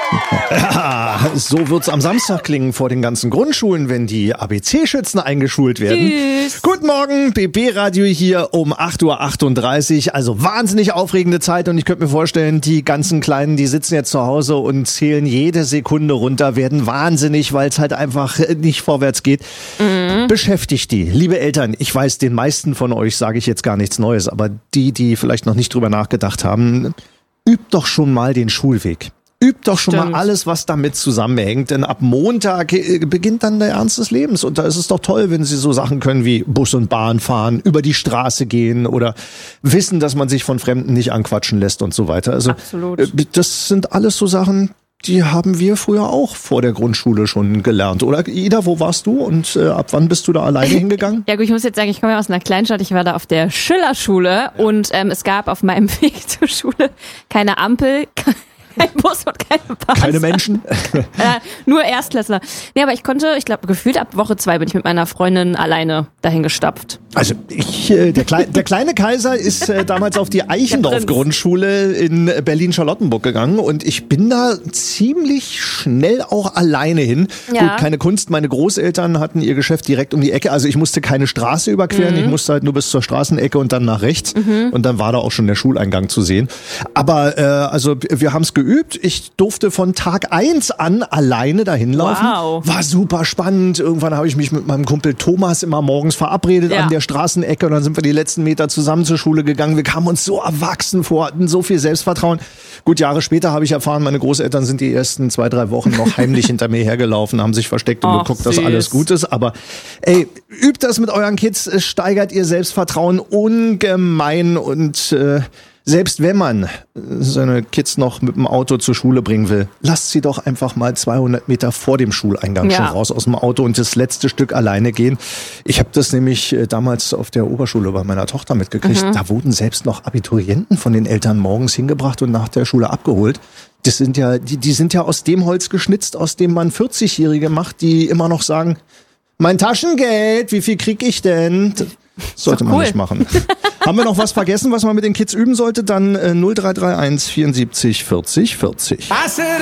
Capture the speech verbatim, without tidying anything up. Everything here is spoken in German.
Ja, so wird's am Samstag klingen vor den ganzen Grundschulen, wenn die A B C-Schützen eingeschult werden. Tschüss. Guten Morgen, B B-Radio hier um acht Uhr achtunddreißig. Also wahnsinnig aufregende Zeit und ich könnte mir vorstellen, die ganzen Kleinen, die sitzen jetzt zu Hause und zählen jede Sekunde runter, werden wahnsinnig, weil es halt einfach nicht vorwärts geht. Mhm. Beschäftigt die. Liebe Eltern, ich weiß, den meisten von euch sage ich jetzt gar nichts Neues, aber die, die vielleicht noch nicht drüber nachgedacht haben, übt doch schon mal den Schulweg. Übt doch schon Stimmt. mal alles, was damit zusammenhängt, denn ab Montag äh, beginnt dann der Ernst des Lebens und da ist es doch toll, wenn Sie so Sachen können wie Bus und Bahn fahren, über die Straße gehen oder wissen, dass man sich von Fremden nicht anquatschen lässt und so weiter. Also Absolut. äh, das sind alles so Sachen, die haben wir früher auch vor der Grundschule schon gelernt. Oder Ida, wo warst du und äh, ab wann bist du da alleine hingegangen? Ja gut, ich muss jetzt sagen, ich komme ja aus einer Kleinstadt, ich war da auf der Schillerschule und ähm, es gab auf meinem Weg zur Schule keine Ampel, kein Bus und keine Bahn. Keine Menschen? Äh, nur Erstklässler. Nee, aber ich konnte, ich glaube, gefühlt ab Woche zwei bin ich mit meiner Freundin alleine dahin gestapft. Also ich, äh, der, Klei- der kleine Kaiser ist äh, damals auf die Eichendorff-Grundschule in Berlin-Charlottenburg gegangen und ich bin da ziemlich schnell auch alleine hin. Ja. Gut, keine Kunst, meine Großeltern hatten ihr Geschäft direkt um die Ecke, also ich musste keine Straße überqueren, Mhm. ich musste halt nur bis zur Straßenecke und dann nach rechts Mhm. und dann war da auch schon der Schuleingang zu sehen. Aber äh, also wir haben es geübt, ich durfte von Tag eins an alleine dahin laufen. Wow. War super spannend, irgendwann habe ich mich mit meinem Kumpel Thomas immer morgens verabredet Ja. an der Straßenecke und dann sind wir die letzten Meter zusammen zur Schule gegangen. Wir kamen uns so erwachsen vor, hatten so viel Selbstvertrauen. Gut, Jahre später habe ich erfahren, meine Großeltern sind die ersten zwei, drei Wochen noch heimlich hinter mir hergelaufen, haben sich versteckt und Ach, geguckt, dass süß. alles gut ist. Aber ey, übt das mit euren Kids, es steigert ihr Selbstvertrauen ungemein und äh, selbst wenn man seine Kids noch mit dem Auto zur Schule bringen will, lasst sie doch einfach mal zweihundert Meter vor dem Schuleingang Ja. schon raus aus dem Auto und das letzte Stück alleine gehen. Ich habe das nämlich äh, damals auf der Oberschule bei meiner Tochter mitgekriegt. Mhm. Da wurden selbst noch Abiturienten von den Eltern morgens hingebracht und nach der Schule abgeholt. Das sind ja, die, die sind ja aus dem Holz geschnitzt, aus dem man vierzigjährige macht, die immer noch sagen, mein Taschengeld, wie viel krieg ich denn? Das sollte man cool. nicht machen. Haben wir noch was vergessen, was man mit den Kids üben sollte? Dann äh, null drei drei eins vierundsiebzig vierzig vierzig.